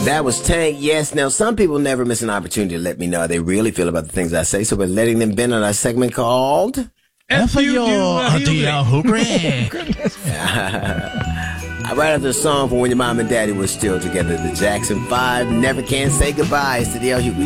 That was Tank. Yes. Now, some people never miss an opportunity to let me know how they really feel about the things I say. So we're letting them vent on our segment called right after the song from when your mom and daddy were still together. The Jackson 5 Never Can Say Goodbye. It's to the L. Hughley